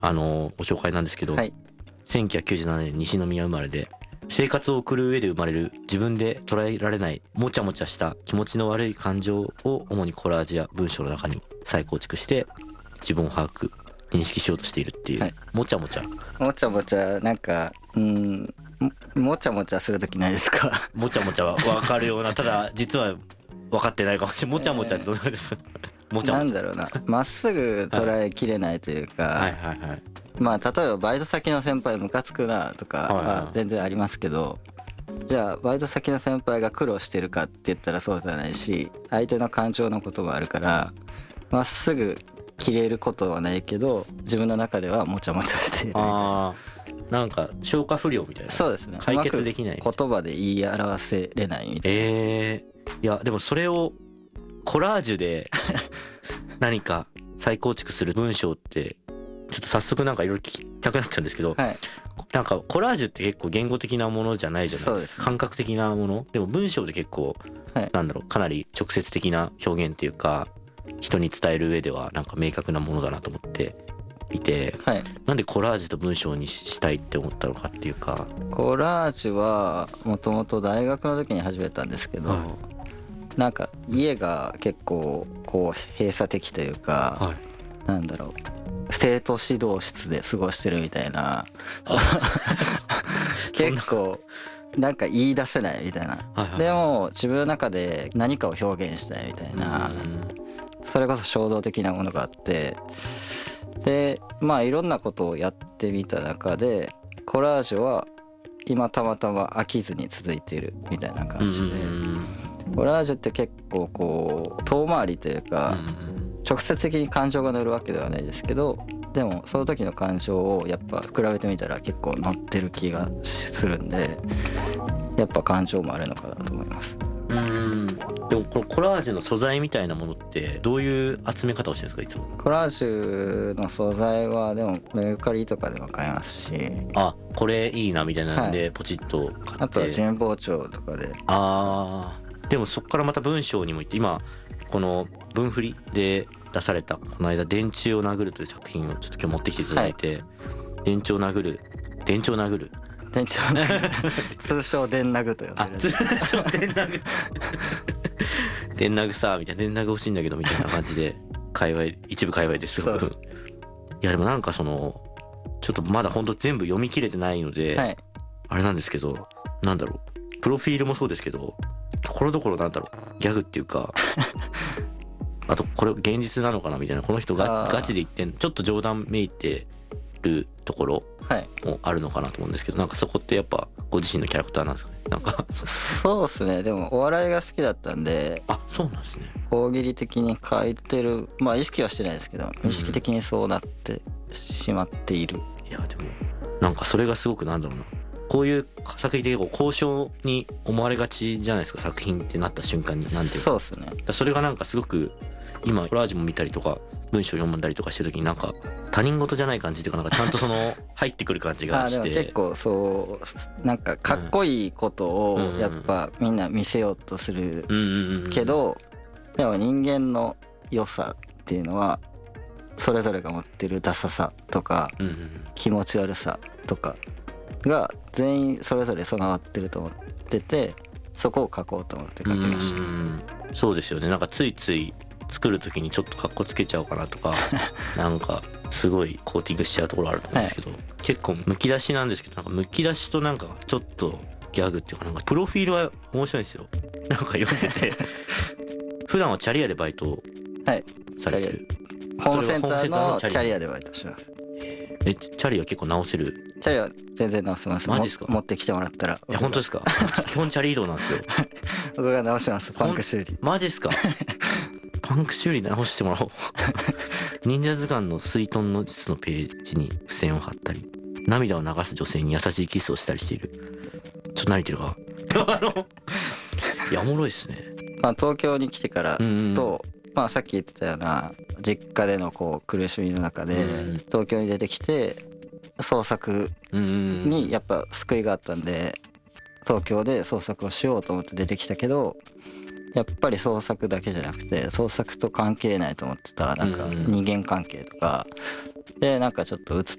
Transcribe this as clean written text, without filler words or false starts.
ご紹介なんですけど、 はい。 1997年西宮生まれで、生活を送る上で生まれる自分で捉えられないもちゃもちゃした気持ちの悪い感情を主にコラージュや文章の中に再構築して自分を把握認識しようとしているっていう、 はい、 もちゃもちゃもちゃもちゃなんかもちゃもちゃする時ないですか？ もちゃもちゃは分かるようなただ実は分かってないかもしれない。もちゃもちゃってどうなんですか？もちゃもちゃなんだろうな、まっすぐ捉えきれないというか、 はいはいはい。 まあ例えばバイト先の先輩ムカつくなとかは全然ありますけど、じゃあバイト先の先輩が苦労してるかって言ったらそうじゃないし、相手の感情のこともあるからまっすぐ切れることはないけど自分の中ではもちゃもちゃしているみたいな。 あー、なんか消化不良みたいな。 そうですね、 解決できない。 言葉で言い表せれないみたいな。 いやでもそれをコラージュで何か再構築する文章ってちょっと早速なんかいろいろ聞きたくなっちゃうんですけど、 はい、 なんかコラージュって結構言語的なものじゃないじゃないですか。感覚的なものでも文章で結構、 はい、 なんだろう、かなり直接的な表現っていうか人に伝える上ではなんか明確なものだなと思っていて、 はい、 なんでコラージュと文章にしたいって思ったのかっていうか。 コラージュはもともと大学の時に始めたんですけど、なんか家が結構こう閉鎖的というか、 はい、 なんだろう、生徒指導室で過ごしてるみたいな結構なんか言い出せないみたいな、 はいはい、 でも自分の中で何かを表現したいみたいな、それこそ衝動的なものがあって、でまあいろんなことをやってみた中でコラージュは今たまたま飽きずに続いているみたいな感じで、コラージュって結構こう遠回りというか、直接的に感情が乗るわけではないですけど、でもその時の感情をやっぱ比べてみたら結構乗ってる気がするんで、やっぱ感情もあるのかなと思います。 でもこのコラージュの素材みたいなものってどういう集め方をしてるんですかいつも？ コラージュの素材はでもメルカリとかでも買えますし、 あ、これいいなみたいなんでポチッと買って、 あとは神保町とかで。 でもそこからまた文章にもいって今この文振りで出されたこの間電柱を殴るという作品をちょっと今日持ってきていただいて、はい、電柱を殴る通称電殴と呼んでる。 通称電殴電殴さみたいな、電殴欲しいんだけどみたいな感じで一部界隈ですごくいやでもなんかそのちょっとまだほんと全部読み切れてないので、はい、あれなんですけど、なんだろう、プロフィールもそうですけどところどころなんだろうギャグっていうかあとこれ現実なのかなみたいな、この人がガチで言ってんちょっと冗談めいてるところもあるのかなと思うんですけど、なんかそこってやっぱご自身のキャラクターなんですかね。なんかそうですね、でもお笑いが好きだったんで。 あ、そうなんですね。 大喜利的に書いてる、まあ意識はしてないですけど、意識的にそうなってしまっている。 いやでもなんかそれがすごくなんだろうな、こういう作品って結構高尚に思われがちじゃないですか、作品ってなった瞬間に。なんていうか、 そうですね。 それがなんかすごく今コラージュも見たりとか文章読んだりとかしてる時になんか他人事じゃない感じっていうか、なんかちゃんとその入ってくる感じがしてでも結構そうなんかかっこいいことをやっぱみんな見せようとするけど、でも人間の良さっていうのはそれぞれが持ってるダサさとか気持ち悪さとかが全員それぞれ備わってると思ってて、そこを書こうと思って書きました。 そうですよね。なんかついつい作る時にちょっとカッコつけちゃおうかなとかなんかすごいコーティングしちゃうところあると思うんですけど、はい、結構むき出しなんですけど、なんかむき出しとなんかちょっとギャグっていうか、なんかプロフィールは面白いんですよ。なんか読んでて普段はチャリアでバイトされてる、 ホームセンターのチャリアでバイトします。 チャリア結構直せる？ チャリア全然直せます。 マジですか？ 持ってきてもらったら。 いや本当ですか？基本チャリ移動なんですよ僕が直します。パンク修理。 マジですか？パンク修理直してもらおう忍者図鑑の水遁の術のページに付箋を貼ったり、涙を流す女性に優しいキスをしたりしている。ちょっと慣れてるかいやおもろいですね。 まあ東京に来てからと、まあさっき言ってたような実家でのこう苦しみの中で東京に出てきて創作にやっぱ救いがあったんで、東京で創作をしようと思って出てきたけど、やっぱり創作だけじゃなくて創作と関係ないと思ってたなんか人間関係とかでなんかちょっと鬱っ